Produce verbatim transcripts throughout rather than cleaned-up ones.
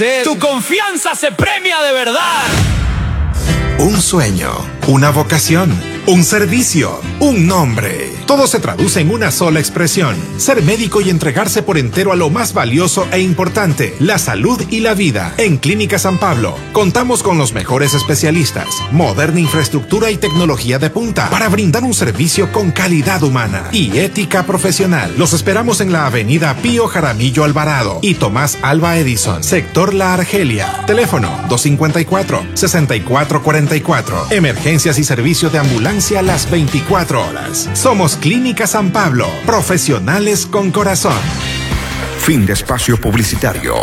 Tu confianza se premia de verdad. Un sueño, una vocación, un servicio, un nombre. Todo se traduce en una sola expresión: ser médico y entregarse por entero a lo más valioso e importante, la salud y la vida. En Clínica San Pablo contamos con los mejores especialistas, moderna infraestructura y tecnología de punta para brindar un servicio con calidad humana y ética profesional. Los esperamos en la avenida Pío Jaramillo Alvarado y Tomás Alva Edison, sector La Argelia. Teléfono dos cinco cuatro, seis cuatro cuatro cuatro. Emergencias y servicio de ambulancia las veinticuatro horas. Somos Clínica San Pablo, profesionales con corazón. Fin de espacio publicitario.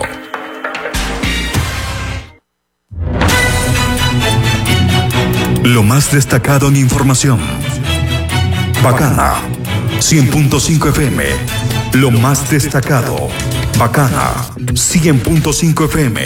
Lo más destacado en información. Bacana, cien punto cinco F M. Lo más destacado. Bacana, cien punto cinco F M.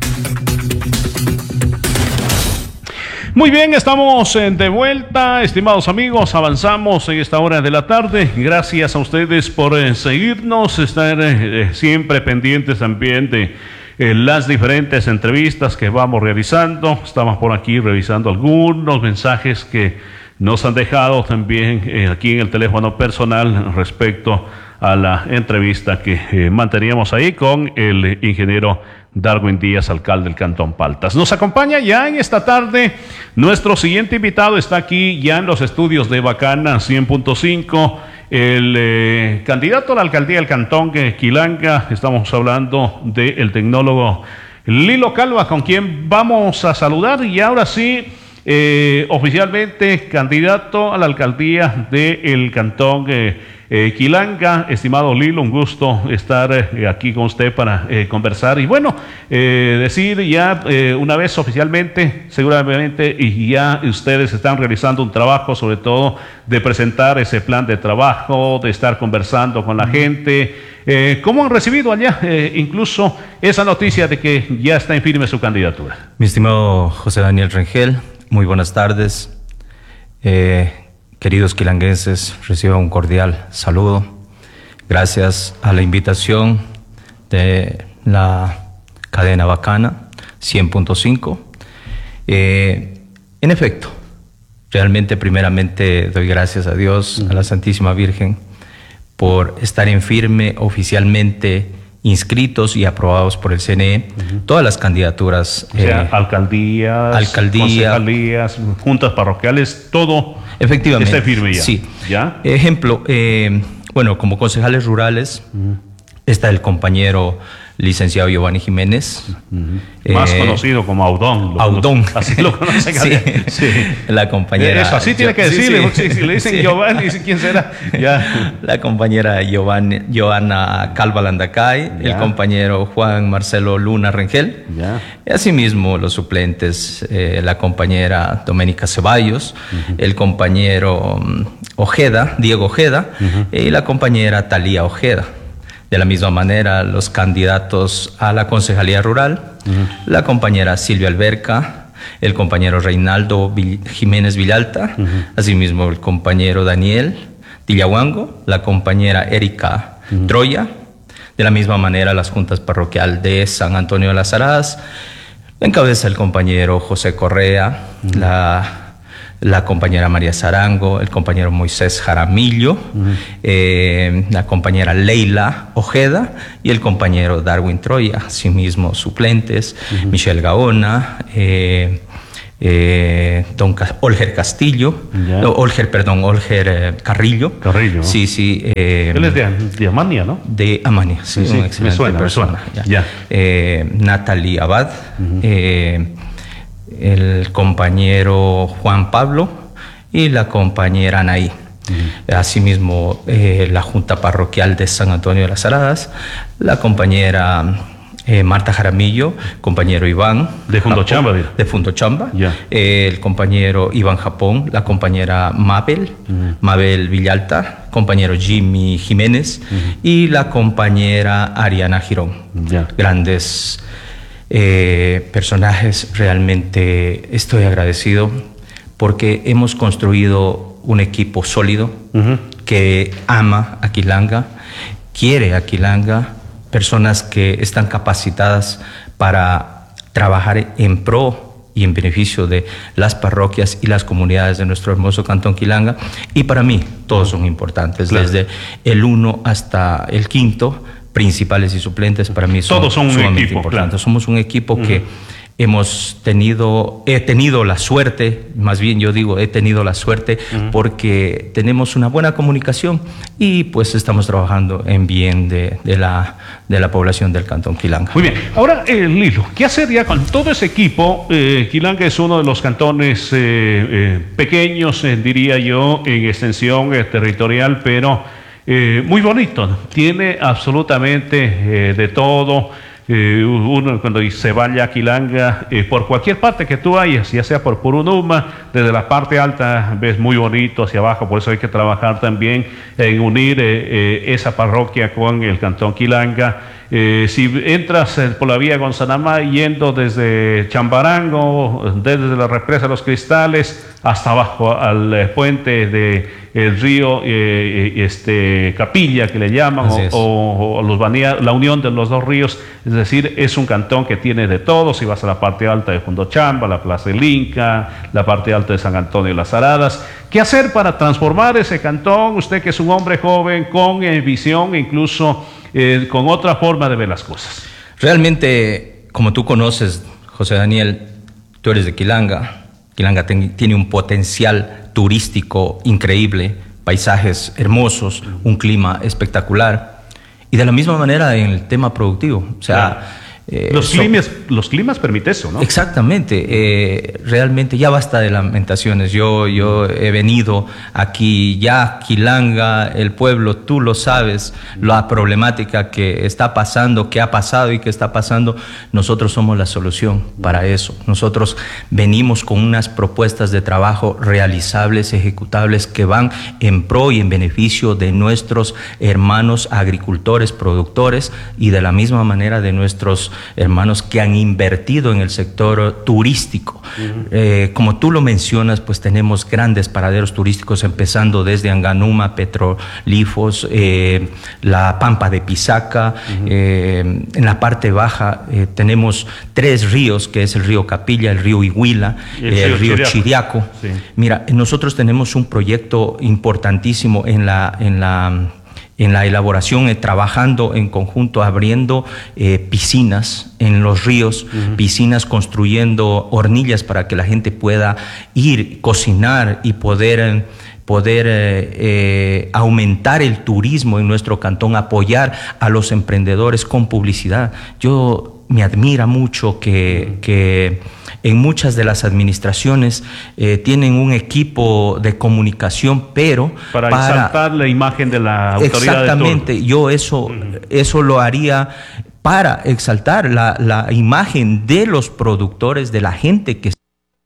Muy bien, estamos de vuelta, estimados amigos, avanzamos en esta hora de la tarde. Gracias a ustedes por eh, seguirnos, estar eh, siempre pendientes también de eh, las diferentes entrevistas que vamos realizando. Estamos por aquí revisando algunos mensajes que nos han dejado también eh, aquí en el teléfono personal respecto a la entrevista que eh, manteníamos ahí con el ingeniero Darwin Díaz, alcalde del Cantón Paltas. Nos acompaña ya en esta tarde nuestro siguiente invitado, está aquí ya en los estudios de Bacana cien punto cinco, el eh, candidato a la alcaldía del Cantón de Quilanga. Estamos hablando del tecnólogo Lilo Calva, con quien vamos a saludar, y ahora sí, eh, oficialmente candidato a la alcaldía del Cantón eh, Eh, Quilanga. Estimado Lilo, un gusto estar eh, aquí con usted para eh, conversar y bueno, eh, decir ya eh, una vez oficialmente, seguramente, y ya ustedes están realizando un trabajo, sobre todo de presentar ese plan de trabajo, de estar conversando con la gente. Eh, ¿Cómo han recibido allá eh, incluso esa noticia de que ya está en firme su candidatura? Mi estimado José Daniel Rengel, muy buenas tardes. Eh, Queridos quilanguenses, reciban un cordial saludo. Gracias a la invitación de la cadena Bacana cien punto cinco. Eh, en efecto, realmente primeramente doy gracias a Dios, a la Santísima Virgen, por estar en firme oficialmente inscritos y aprobados por el C N E, uh-huh. todas las candidaturas. O sea, eh, alcaldías, alcaldía, concejalías, juntas parroquiales, todo efectivamente, está firme ya. Sí. ¿Ya? Ejemplo, eh, bueno, como concejales rurales, uh-huh. está el compañero licenciado Giovanni Jiménez. Uh-huh. Eh, Más conocido como Audón. Lo Audón. Conoce, así lo conocen. sí. sí. La compañera. Eso, así tiene que decirle. Sí, sí. Si le dicen sí. Giovanni, dicen quién será. Ya. La compañera Giovanni, Joana Calva Landacay, ya. El compañero Juan Marcelo Luna Rengel. Ya. Y asimismo los suplentes, eh, la compañera Doménica Ceballos, uh-huh. el compañero um, Ojeda, Diego Ojeda, uh-huh. y la compañera Talía Ojeda. De la misma manera, los candidatos a la concejalía rural, uh-huh. la compañera Silvia Alberca, el compañero Reinaldo Vill- Jiménez Villalta, uh-huh. asimismo el compañero Daniel Dillahuango, la compañera Erika uh-huh. Troya, de la misma manera las juntas parroquial de San Antonio de las Aradas, encabeza el compañero José Correa, uh-huh. la... la compañera María Zarango, el compañero Moisés Jaramillo, uh-huh. eh, la compañera Leila Ojeda y el compañero Darwin Troya, asimismo suplentes, uh-huh. Michelle Gaona, eh, eh, don Ca- Olger Castillo, yeah. no, Olger, perdón, Olger eh, Carrillo. Carrillo. Sí, sí. Eh, Él es de, de Amania, ¿no? De Amania, sí, sí, una sí, me suena, persona. Me suena. Ya. Eh, Natalie Abad, uh-huh. eh, el compañero Juan Pablo y la compañera Anaí. Uh-huh. Asimismo, eh, la Junta Parroquial de San Antonio de las Aradas, la compañera eh, Marta Jaramillo, compañero Iván. De Fundo Chamba, mira. De Fundo Chamba. Yeah. Eh, el compañero Iván Japón, la compañera Mabel, uh-huh. Mabel Villalta, compañero Jimmy Jiménez uh-huh. y la compañera Ariana Girón. Yeah. Grandes Eh, personajes. Realmente estoy agradecido porque hemos construido un equipo sólido uh-huh. que ama a Quilanga, quiere a Quilanga, personas que están capacitadas para trabajar en pro y en beneficio de las parroquias y las comunidades de nuestro hermoso Cantón Quilanga. Y para mí todos son importantes, claro. Desde el uno hasta el quinto, principales y suplentes, para mí son, todos son un sumamente equipo, importantes. Claro. Somos un equipo uh-huh. que hemos tenido, he tenido la suerte, más bien yo digo, he tenido la suerte uh-huh. porque tenemos una buena comunicación y pues estamos trabajando en bien de, de, la, de la población del Cantón Quilanga. Muy bien, ahora eh, Lilo, ¿qué hacer ya con todo ese equipo? Eh, Quilanga es uno de los cantones eh, eh, pequeños, eh, diría yo, en extensión eh, territorial, pero eh, muy bonito, tiene absolutamente eh, de todo. Eh, uno cuando se vaya a Quilanga, eh, por cualquier parte que tú vayas, ya sea por Purunuma, desde la parte alta ves muy bonito hacia abajo, por eso hay que trabajar también en unir eh, eh, esa parroquia con el Cantón Quilanga. Eh, si entras eh, por la vía Gonzanamá yendo desde Chambarango, desde la represa de los Cristales hasta abajo al eh, puente de el río eh, este Capilla que le llaman o, o, o los banea, la unión de los dos ríos, es decir, es un cantón que tiene de todo. Si vas a la parte alta de Fundochamba, la Plaza del Inca, la parte alta de San Antonio de las Aradas, ¿qué hacer para transformar ese cantón? Usted que es un hombre joven con eh, visión, incluso eh, con otra forma de ver las cosas. Realmente, como tú conoces, José Daniel, tú eres de Quilanga. Quilanga ten, tiene un potencial turístico increíble, paisajes hermosos, un clima espectacular. Y de la misma manera en el tema productivo. O sea, claro. eh, los, so, climas, los climas permiten eso, ¿no? Exactamente. Eh, realmente ya basta de lamentaciones. Yo, yo he venido aquí, ya Quilanga, el pueblo, tú lo sabes, la problemática que está pasando, que ha pasado y que está pasando. Nosotros somos la solución para eso. Nosotros venimos con unas propuestas de trabajo realizables, ejecutables, que van en pro y en beneficio de nuestros hermanos agricultores, productores, y de la misma manera de nuestros hermanos que han invertido en el sector turístico. Uh-huh. Eh, como tú lo mencionas, pues tenemos grandes paraderos turísticos, empezando desde Anganuma, Petrolifos, eh, la Pampa de Pisaca. Uh-huh. eh, en la parte baja eh, tenemos tres ríos, que es el río Capilla, el río Iguila, el, eh, el río Chiriaco. Chiriaco. Sí. Mira, nosotros tenemos un proyecto importantísimo en la... En la en la elaboración, eh, trabajando en conjunto, abriendo eh, piscinas en los ríos, uh-huh. piscinas, construyendo hornillas para que la gente pueda ir, cocinar y poder, poder eh, eh, aumentar el turismo en nuestro cantón, apoyar a los emprendedores con publicidad. Yo me admira mucho que... Uh-huh. que en muchas de las administraciones eh, tienen un equipo de comunicación, pero para, para exaltar la imagen de la autoridad. Exactamente, de yo eso, uh-huh. eso lo haría para exaltar la, la imagen de los productores, de la gente que...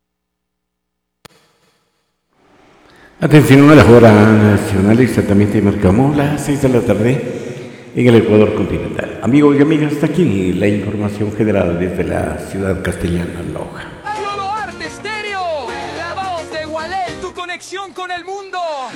Atención a la hora nacional, exactamente marcamos las seis de la tarde en el Ecuador continental. Amigos y amigas, hasta aquí la información general desde la ciudad castellana Loja. Arte Estéreo, la voz de Gualel, tu conexión con el mundo.